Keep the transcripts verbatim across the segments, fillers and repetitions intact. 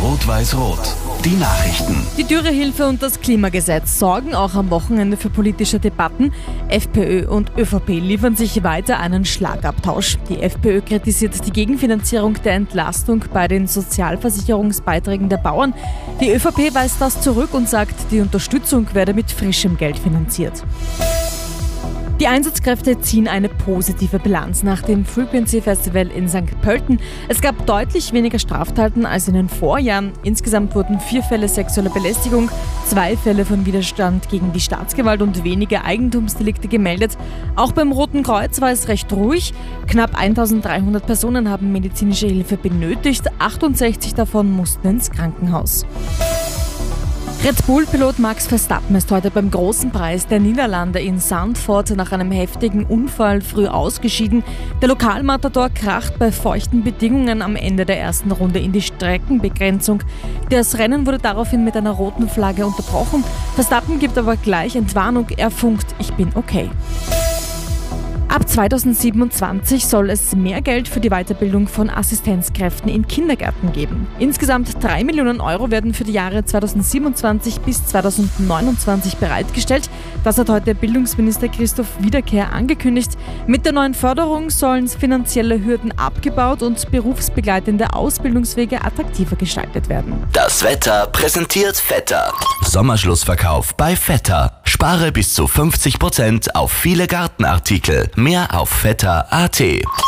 Rot-Weiß-Rot. Die Nachrichten. Die Dürrehilfe und das Klimagesetz sorgen auch am Wochenende für politische Debatten. FPÖ und ÖVP liefern sich weiter einen Schlagabtausch. Die FPÖ kritisiert die Gegenfinanzierung der Entlastung bei den Sozialversicherungsbeiträgen der Bauern. Die ÖVP weist das zurück und sagt, die Unterstützung werde mit frischem Geld finanziert. Die Einsatzkräfte ziehen eine positive Bilanz nach dem Frequency Festival in Sankt Pölten. Es gab deutlich weniger Straftaten als in den Vorjahren. Insgesamt wurden vier Fälle sexueller Belästigung, zwei Fälle von Widerstand gegen die Staatsgewalt und wenige Eigentumsdelikte gemeldet. Auch beim Roten Kreuz war es recht ruhig. Knapp eintausenddreihundert Personen haben medizinische Hilfe benötigt, achtundsechzig davon mussten ins Krankenhaus. Red Bull-Pilot Max Verstappen ist heute beim Großen Preis der Niederlande in Zandvoort nach einem heftigen Unfall früh ausgeschieden. Der Lokalmatador kracht bei feuchten Bedingungen am Ende der ersten Runde in die Streckenbegrenzung. Das Rennen wurde daraufhin mit einer roten Flagge unterbrochen. Verstappen gibt aber gleich Entwarnung, er funkt: Ich bin okay. Ab zweitausendsiebenundzwanzig soll es mehr Geld für die Weiterbildung von Assistenzkräften in Kindergärten geben. Insgesamt drei Millionen Euro werden für die Jahre zweitausendsiebenundzwanzig bis zweitausendneunundzwanzig bereitgestellt. Das hat heute Bildungsminister Christoph Wiederkehr angekündigt. Mit der neuen Förderung sollen finanzielle Hürden abgebaut und berufsbegleitende Ausbildungswege attraktiver gestaltet werden. Das Wetter präsentiert Vetter. Sommerschlussverkauf bei Vetter. Spare bis zu fünfzig Prozent auf viele Gartenartikel. Mehr auf vetter punkt at.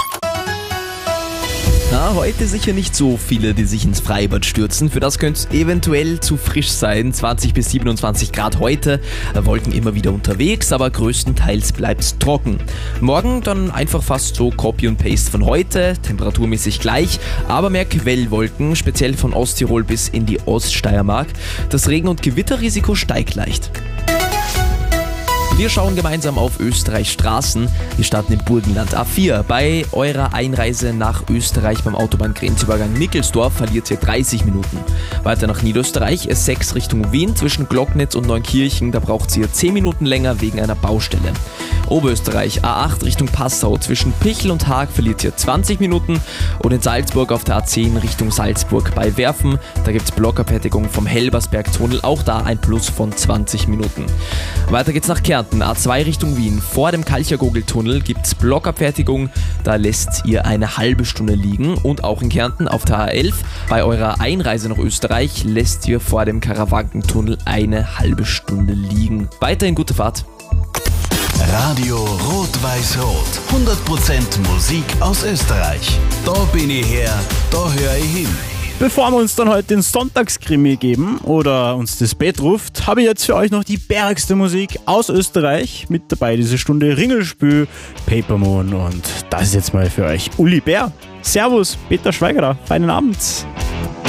Na, heute sicher nicht so viele, die sich ins Freibad stürzen. Für das könnte es eventuell zu frisch sein. zwanzig bis siebenundzwanzig Grad heute. Wolken immer wieder unterwegs, aber größtenteils bleibt es trocken. Morgen dann einfach fast so Copy und Paste von heute. Temperaturmäßig gleich, aber mehr Quellwolken, speziell von Osttirol bis in die Oststeiermark. Das Regen- und Gewitterrisiko steigt leicht. Wir schauen gemeinsam auf Österreichs Straßen. Wir starten im Burgenland. A vier. Bei eurer Einreise nach Österreich beim Autobahngrenzübergang Nickelsdorf verliert ihr dreißig Minuten. Weiter nach Niederösterreich, S sechs Richtung Wien zwischen Glocknitz und Neunkirchen. Da braucht ihr zehn Minuten länger wegen einer Baustelle. Oberösterreich, A acht Richtung Passau zwischen Pichel und Haag verliert ihr zwanzig Minuten. Und in Salzburg auf der A zehn Richtung Salzburg bei Werfen. Da gibt es Blockabfertigung vom Helbersbergtunnel. Auch da ein Plus von zwanzig Minuten. Weiter geht's nach Kärnten. A zwei Richtung Wien. Vor dem Kalchergogeltunnel gibt es Blockabfertigung. Da lässt ihr eine halbe Stunde liegen. Und auch in Kärnten auf der A elf. Bei eurer Einreise nach Österreich lässt ihr vor dem Karawankentunnel eine halbe Stunde liegen. Weiterhin gute Fahrt. Radio Rot-Weiß-Rot. hundert Prozent Musik aus Österreich. Da bin ich her, da höre ich hin. Bevor wir uns dann heute den Sonntagskrimi geben oder uns das Bett ruft, habe ich jetzt für euch noch die bergste Musik aus Österreich. Mit dabei diese Stunde Ringelspül, Papermoon und das ist jetzt mal für euch Uli Bär. Servus, Peter Schweigerer, feinen Abend.